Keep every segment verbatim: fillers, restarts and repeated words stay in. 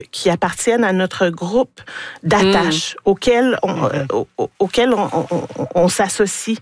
qui appartiennent à notre groupe d'attache mmh. auquel on, mmh. euh, au, auquel on, on, on, on s'associe.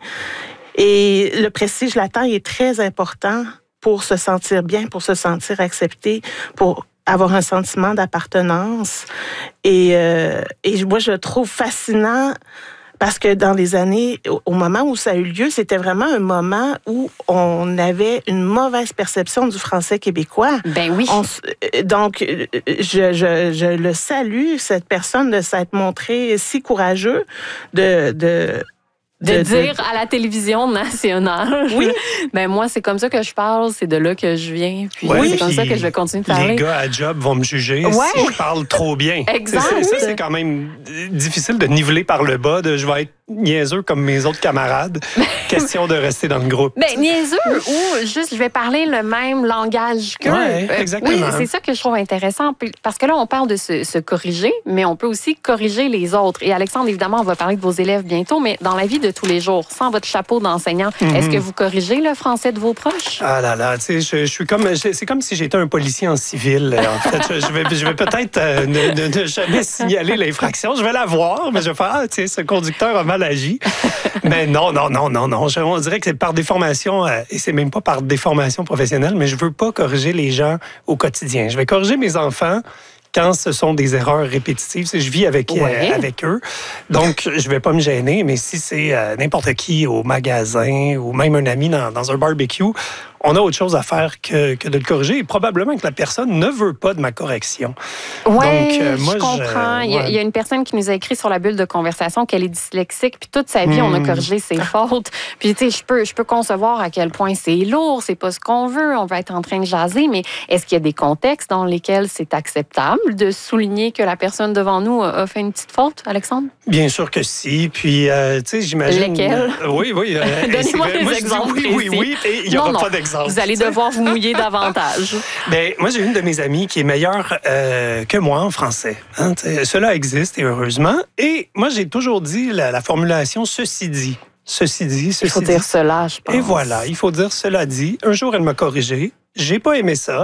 Et le prestige latent est très important pour se sentir bien, pour se sentir accepté, pour avoir un sentiment d'appartenance. Et, euh, et moi, je le trouve fascinant parce que dans les années, au moment où ça a eu lieu, c'était vraiment un moment où on avait une mauvaise perception du français québécois. Ben oui. On, donc, je, je, je le salue, cette personne, de s'être montré si courageux de... de De, de dire de... à la télévision nationale. Oui. Ben moi, c'est comme ça que je parle, c'est de là que je viens. Puis ouais, c'est comme ça que je vais continuer de parler. Les gars à job vont me juger ouais. si je parle trop bien. Exact. C'est, ça, c'est quand même difficile de niveler par le bas, de je vais être niaiseux comme mes autres camarades. Question de rester dans le groupe. Ben, niaiseux ou juste je vais parler le même langage qu'eux. Ouais, exactement. Oui, c'est ça que je trouve intéressant. Parce que là, on parle de se, se corriger, mais on peut aussi corriger les autres. Et Alexandre, évidemment, on va parler de vos élèves bientôt, mais dans la vie de tous les jours, sans votre chapeau d'enseignant, mm-hmm. est-ce que vous corrigez le français de vos proches? Ah là là, tu sais, je, je suis comme, c'est comme si j'étais un policier en civil. En fait, je, je vais, je vais peut-être euh, ne, ne, ne jamais signaler l'infraction. Je vais la voir, mais je vais faire, ah, tu sais, ce conducteur a mal agi. Mais non, non, non, non, non. Je, on dirait que c'est par déformation, euh, et c'est même pas par déformation professionnelle, mais je veux pas corriger les gens au quotidien. Je vais corriger mes enfants quand ce sont des erreurs répétitives, si je vis avec, ouais. euh, avec eux. Donc, je vais pas me gêner, mais si c'est euh, n'importe qui au magasin ou même un ami dans, dans un barbecue, on a autre chose à faire que, que de le corriger. Et probablement que la personne ne veut pas de ma correction. Oui, euh, je comprends. Je, ouais. il, y a, il y a une personne qui nous a écrit sur la bulle de conversation qu'elle est dyslexique, puis toute sa vie, mmh. on a corrigé ses fautes. Puis, tu sais, je peux, je peux concevoir à quel point c'est lourd, c'est pas ce qu'on veut, on va être en train de jaser, mais est-ce qu'il y a des contextes dans lesquels c'est acceptable de souligner que la personne devant nous a fait une petite faute, Alexandre? Bien sûr que si. Puis, euh, tu sais, j'imagine... Lesquels? Euh, oui, oui. Euh, Donnez-moi des moi, exemples. Je dis oui, oui, oui, et il n'y aura non, pas d'exemple. Vous allez devoir vous mouiller davantage. Bien, moi, j'ai une de mes amies qui est meilleure euh, que moi en français. Hein, cela existe, et heureusement. Et moi, j'ai toujours dit la, la formulation « ceci dit ». Ceci dit, ceci Il faut dit. dire cela, je pense. Et voilà, il faut dire cela dit. Un jour, elle m'a corrigé. J'ai pas aimé ça.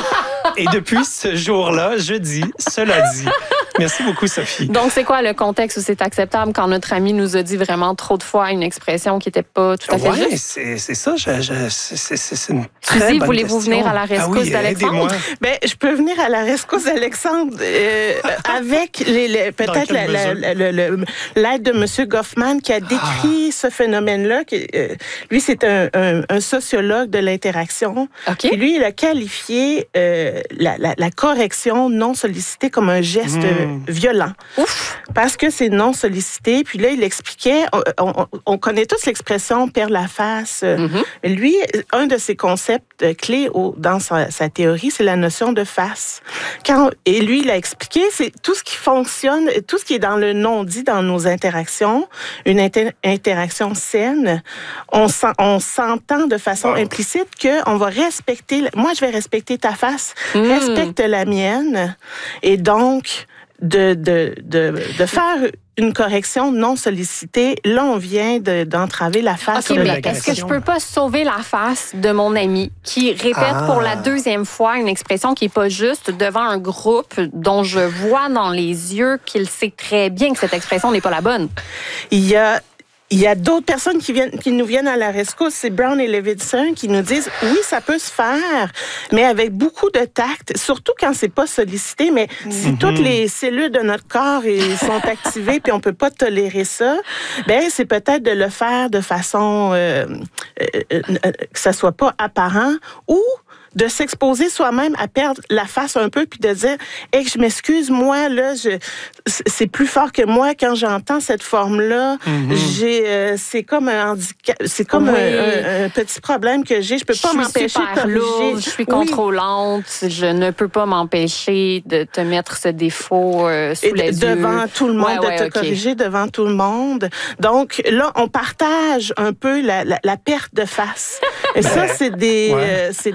Et depuis ce jour-là, je dis cela dit. Merci beaucoup, Sophie. Donc, c'est quoi le contexte où c'est acceptable quand notre ami nous a dit vraiment trop de fois une expression qui n'était pas tout à fait ouais, juste? Oui, c'est, c'est ça. Je, je, c'est, c'est, c'est une très Suzy, bonne voulez-vous question. venir à la rescousse ah oui, d'Alexandre? Bien, je peux venir à la rescousse d'Alexandre euh, avec les, les, peut-être la, la, la, la, la, l'aide de M. Goffman qui a décrit ah. ce phénomène-là. Qui, euh, lui, c'est un, un, un sociologue de l'interaction. Okay. Et lui, il a qualifié euh, la, la, la correction non sollicitée comme un geste mmh. violent. Ouf. Parce que c'est non sollicité. Puis là, il expliquait, on, on, on connaît tous l'expression « perdre la face mm-hmm. ». Lui, un de ses concepts clés au, dans sa, sa théorie, c'est la notion de face. Quand, et lui, il a expliqué, c'est tout ce qui fonctionne, tout ce qui est dans le non-dit dans nos interactions, une inter- interaction saine, on, s'en, on s'entend de façon wow. implicite qu'on va respecter, moi, je vais respecter ta face, mm. respecte la mienne. Et donc, De, de, de, de faire une correction non sollicitée, là, on vient de, d'entraver la face. OK, mais est-ce que je peux pas sauver la face de mon ami qui répète ah. pour la deuxième fois une expression qui est pas juste devant un groupe dont je vois dans les yeux qu'il sait très bien que cette expression n'est pas la bonne? Il y a Il y a d'autres personnes qui, viennent, qui nous viennent à la rescousse, c'est Brown et Levinson, qui nous disent, oui, ça peut se faire, mais avec beaucoup de tact, surtout quand c'est pas sollicité, mais mm-hmm. si toutes les cellules de notre corps sont activées puis on peut pas tolérer ça, ben c'est peut-être de le faire de façon euh, euh, euh, que ça soit pas apparent ou de s'exposer soi-même à perdre la face un peu puis de dire hey, je m'excuse, moi là je c'est plus fort que moi quand j'entends cette forme là mm-hmm. j'ai euh, c'est comme un handicap, c'est comme oui. un, un, un petit problème que j'ai, je peux pas je m'empêcher de corriger. Lourde, je suis oui. contrôlante, je ne peux pas m'empêcher de te mettre ce défaut euh, sous Et les devant yeux devant tout le monde, ouais, ouais, de te okay. corriger devant tout le monde. Donc là on partage un peu la, la, la perte de face et ça c'est des ouais. euh, c'est des stratégies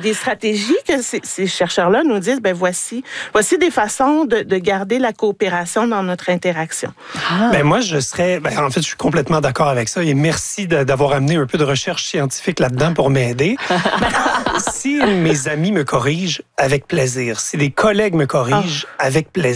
stratégies que ces, ces chercheurs-là nous disent, ben voici, voici des façons de, de garder la coopération dans notre interaction. Ah. Ben moi, je serais... Ben en fait, je suis complètement d'accord avec ça et merci de, d'avoir amené un peu de recherche scientifique là-dedans pour m'aider. Si mes amis me corrigent, avec plaisir. Si des collègues me corrigent, oh. avec plaisir.